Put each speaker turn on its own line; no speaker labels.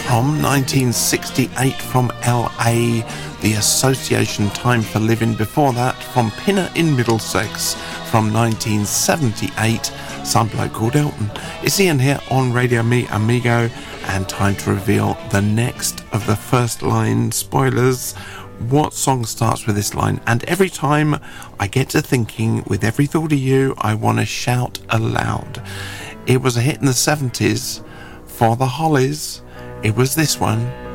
from 1968 from LA, The Association, Time for Living. Before that, from Pinner in Middlesex from 1978, some bloke called Elton. It's Ian here on Radio Me Amigo, and time to reveal the next of the first line spoilers. What song starts with this line? And every time I get to thinking, with every thought of you, I want to shout aloud. It was a hit in the 70s for the Hollies. It was this one.